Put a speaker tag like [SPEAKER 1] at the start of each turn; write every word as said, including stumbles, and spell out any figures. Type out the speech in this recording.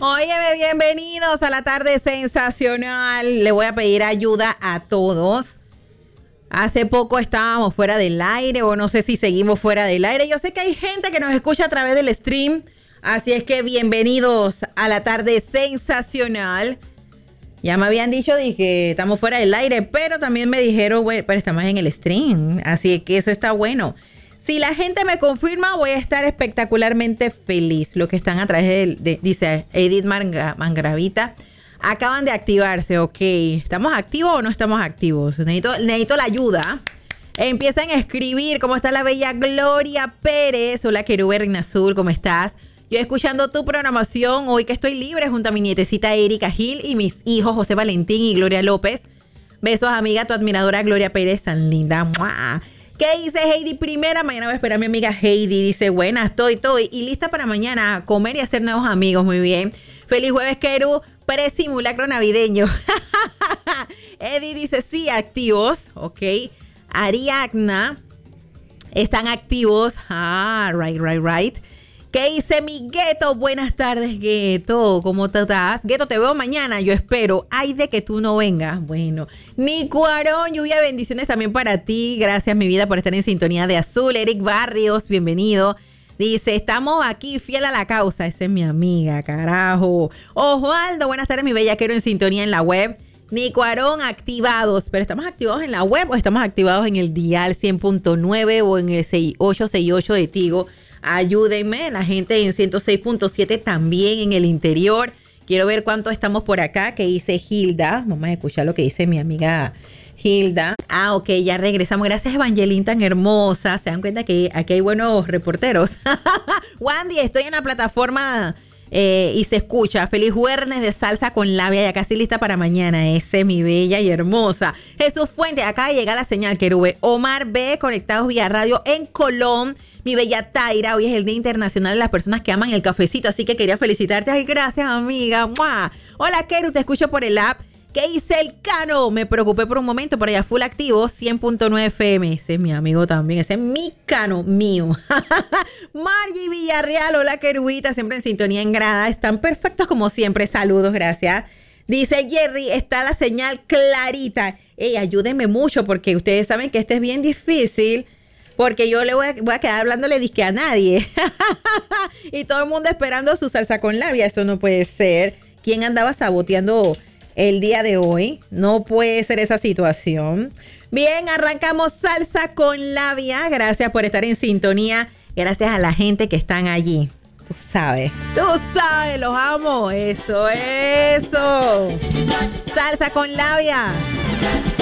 [SPEAKER 1] Óyeme, bienvenidos a la tarde sensacional. Le voy a pedir ayuda a todos. Hace poco estábamos fuera del aire, o no sé si seguimos fuera del aire. Yo sé que hay gente que nos escucha a través del stream, así es que bienvenidos a la tarde sensacional. Ya me habían dicho de que estamos fuera del aire, pero también me dijeron, bueno, pero estamos en el stream, así que eso está bueno. Si la gente me confirma, voy a estar espectacularmente feliz. Los que están a través de, de dice Edith Manga, Mangravita, acaban de activarse, ok. ¿Estamos activos o no estamos activos? Necesito, necesito la ayuda. Empiezan a escribir. ¿Cómo está la bella Gloria Pérez? Hola, Querube Reina Azul, ¿cómo estás? Yo escuchando tu programación hoy que estoy libre junto a mi nietecita Erika Gil y mis hijos José Valentín y Gloria López. Besos, amiga, tu admiradora Gloria Pérez, tan linda. ¡Mua! ¿Qué dice Heidi Primera? Mañana voy a esperar a mi amiga Heidi. Dice, buena, estoy, estoy. Y lista para mañana a comer y hacer nuevos amigos. Muy bien. Feliz jueves, Keru. Pre-simulacro navideño. Eddie dice, sí, activos. Ok. Ariadna. Están activos. Ah, right, right, right. ¿Qué dice mi Gueto? Buenas tardes, Gueto. ¿Cómo te estás? Gueto, te veo mañana, yo espero. Ay, de que tú no vengas. Bueno. Nico Arón, lluvia, bendiciones también para ti. Gracias, mi vida, por estar en sintonía de Azul. Eric Barrios, bienvenido. Dice, estamos aquí fiel a la causa. Esa es mi amiga, carajo. Osvaldo, buenas tardes, mi bellaquero en sintonía en la web. Nico Arón, activados. ¿Pero estamos activados en la web o estamos activados en el dial cien punto nueve o en el ochocientos sesenta y ocho de Tigo? Ayúdenme, la gente en ciento seis punto siete también en el interior. Quiero ver cuánto estamos por acá. ¿Qué dice Hilda? Vamos a escuchar lo que dice mi amiga Hilda. Ah, ok, ya regresamos. Gracias, Evangeline, tan hermosa. Se dan cuenta que aquí hay buenos reporteros. Wandy, estoy en la plataforma eh, y se escucha. Feliz jueves de salsa con labia. Ya casi lista para mañana. Ese, mi bella y hermosa. Jesús Fuente, acá llega la señal, Querube. Omar B, conectados vía radio en Colón. Mi bella Taira, hoy es el Día Internacional de las Personas que Aman el Cafecito, así que quería felicitarte. Ay, gracias, amiga. ¡Mua! Hola, Keru, te escucho por el app. ¿Qué hice el Cano? Me preocupé por un momento, pero ya full activo, cien punto nueve F M. Ese es mi amigo también, ese es mi Cano mío. Margie Villarreal, hola, Querubita, siempre en sintonía en grada. Están perfectos como siempre, saludos, gracias. Dice Jerry, está la señal clarita. Ey, ayúdenme mucho porque ustedes saben que este es bien difícil. Porque yo le voy a, voy a quedar hablándole disque a nadie. Y todo el mundo esperando su salsa con labia. Eso no puede ser. ¿Quién andaba saboteando el día de hoy? No puede ser esa situación. Bien, arrancamos salsa con labia. Gracias por estar en sintonía. Gracias a la gente que están allí. Tú sabes. Tú sabes, los amo. Eso, eso. Salsa con labia.